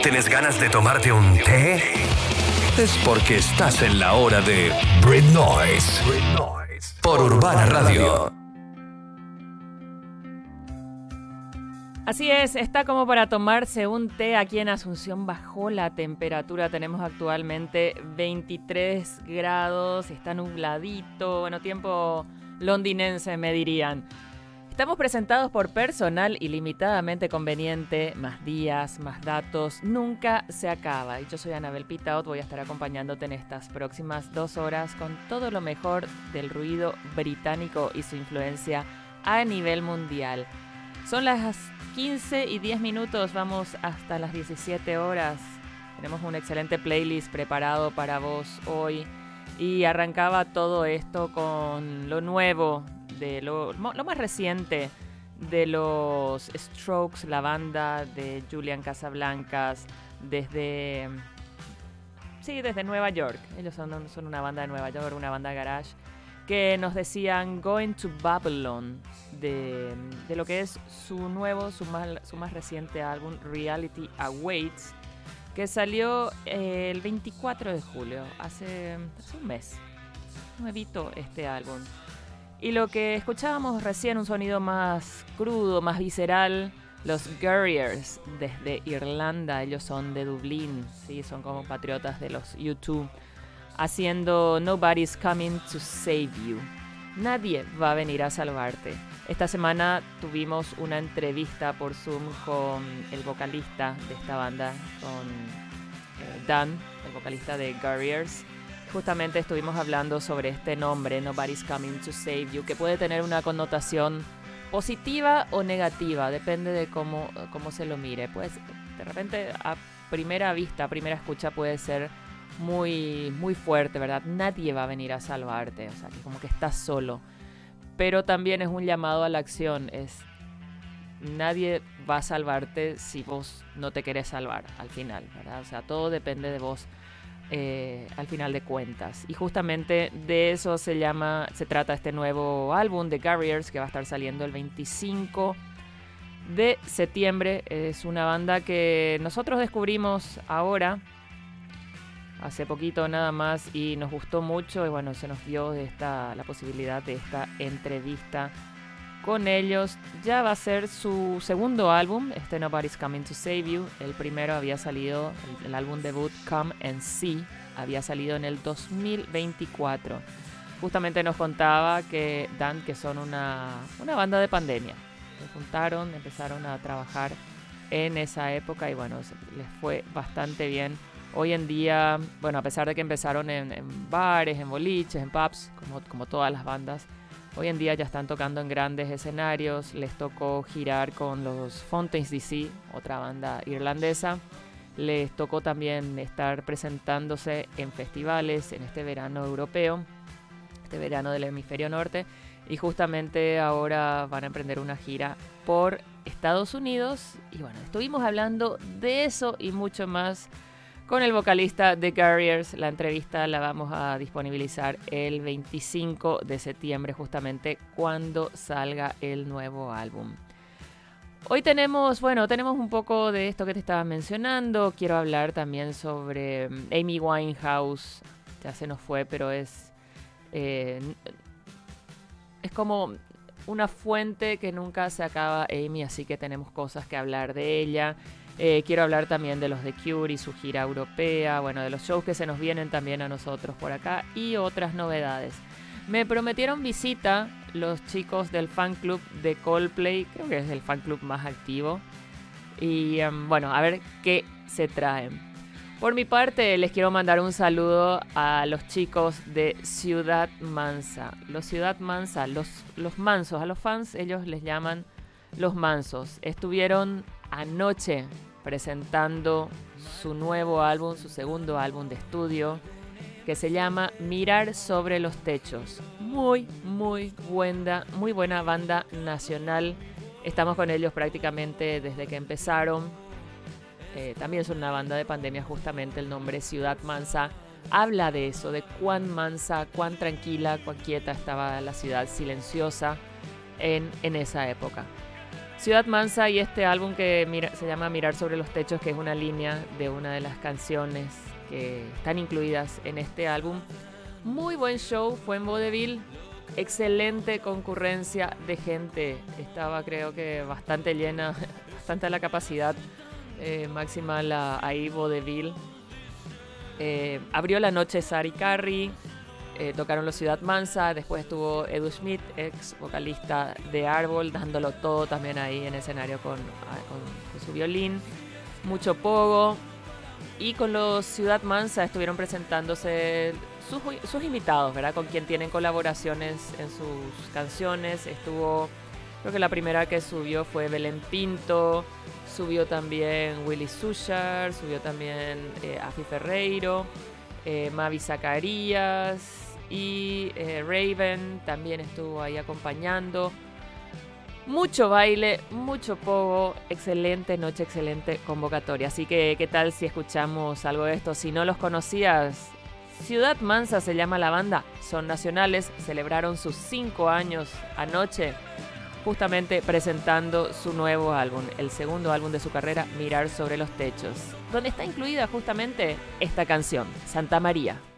¿Tienes ganas de tomarte un té? Es porque estás en la hora de Brit Noise por Urbana Radio. Así es, está como para tomarse un té. Aquí en Asunción bajó la temperatura, tenemos actualmente 23 grados, está nubladito, bueno, tiempo londinense me dirían. Estamos presentados por personal ilimitadamente conveniente, más días, más datos, nunca se acaba. Y yo soy Anabel Pitaut, voy a estar acompañándote en estas próximas 2 horas con todo lo mejor del ruido británico y su influencia a nivel mundial. Son las 15:10, vamos hasta las 17 horas. Tenemos un excelente playlist preparado para vos hoy y arrancaba todo esto con lo nuevo, de lo más reciente de los Strokes, la banda de Julian Casablancas desde Nueva York. Ellos son una banda de Nueva York, una banda garage, que nos decían Going to Babylon, de lo que es su más reciente álbum, Reality Awaits, que salió el 24 de julio, hace un mes. Nuevito este álbum. Y lo que escuchábamos recién, un sonido más crudo, más visceral, los Guerriers desde Irlanda. Ellos son de Dublín, ¿sí? Son como patriotas de los U2, haciendo Nobody's Coming to Save You. Nadie va a venir a salvarte. Esta semana tuvimos una entrevista por Zoom con el vocalista de esta banda, con Dan, el vocalista de Guerriers. Justamente estuvimos hablando sobre este nombre, Nobody's Coming to Save You, que puede tener una connotación positiva o negativa, depende de cómo se lo mire. Pues de repente a primera vista, a primera escucha puede ser muy, muy fuerte, ¿verdad? Nadie va a venir a salvarte, o sea, que como que estás solo. Pero también es un llamado a la acción, nadie va a salvarte si vos no te querés salvar al final, ¿verdad? O sea, todo depende de vos al final de cuentas. Y justamente de eso se trata este nuevo álbum de Guerriers, que va a estar saliendo el 25 de septiembre. Es una banda que nosotros descubrimos ahora, hace poquito nada más, y nos gustó mucho, y bueno, se nos dio la posibilidad de esta entrevista con ellos. Ya va a ser su segundo álbum, Nobody's Coming to Save You. El primero había salido, el álbum debut Come and See, había salido en el 2024. Justamente nos contaba que Dan, que son una banda de pandemia, se juntaron, empezaron a trabajar en esa época y bueno, les fue bastante bien. Hoy en día, bueno, a pesar de que empezaron en bares, en boliches, en pubs, como todas las bandas, hoy en día ya están tocando en grandes escenarios. Les tocó girar con los Fountains DC, otra banda irlandesa. Les tocó también estar presentándose en festivales en este verano europeo, este verano del hemisferio norte. Y justamente ahora van a emprender una gira por Estados Unidos. Y bueno, estuvimos hablando de eso y mucho más con el vocalista de Guerriers. La entrevista la vamos a disponibilizar el 25 de septiembre, justamente cuando salga el nuevo álbum. Hoy tenemos un poco de esto que te estaba mencionando. Quiero hablar también sobre Amy Winehouse. Ya se nos fue, pero es como una fuente que nunca se acaba, Amy, así que tenemos cosas que hablar de ella. Quiero hablar también de los The Cure y su gira europea, bueno, de los shows que se nos vienen también a nosotros por acá y otras novedades. Me prometieron visita los chicos del fan club de Coldplay, creo que es el fan club más activo. Y bueno, a ver qué se traen. Por mi parte, les quiero mandar un saludo a los chicos de Ciudad Mansa. Los Ciudad Mansa, los mansos, a los fans ellos les llaman los mansos. Estuvieron anoche presentando su nuevo álbum, su segundo álbum de estudio, que se llama Mirar sobre los techos. Muy buena banda nacional. Estamos con ellos prácticamente desde que empezaron. También son una banda de pandemia, justamente el nombre Ciudad Mansa habla de eso, de cuán mansa, cuán tranquila, cuán quieta estaba la ciudad, silenciosa en esa época. Ciudad Mansa y este álbum que se llama Mirar sobre los techos, que es una línea de una de las canciones que están incluidas en este álbum. Muy buen show, fue en Vodevil, excelente concurrencia de gente, estaba creo que bastante llena, bastante a la capacidad máxima ahí Vodevil. Abrió la noche Sari Carri, tocaron los Ciudad Mansa, después estuvo Edu Schmidt, ex vocalista de Árbol, dándolo todo también ahí en escenario con su violín, mucho pogo. Y con los Ciudad Mansa estuvieron presentándose sus invitados, ¿verdad? Con quien tienen colaboraciones en sus canciones. Creo que la primera que subió fue Belén Pinto, subió también Willy Sushar, subió también Afi Ferreiro, Mavi Zacarías y Raven también estuvo ahí acompañando. Mucho baile, mucho pogo, excelente noche, excelente convocatoria. Así que, ¿qué tal si escuchamos algo de esto? Si no los conocías, Ciudad Mansa se llama la banda, son nacionales, celebraron sus 5 años anoche, justamente presentando su nuevo álbum, el segundo álbum de su carrera, Mirar sobre los techos, donde está incluida justamente esta canción, Santa María.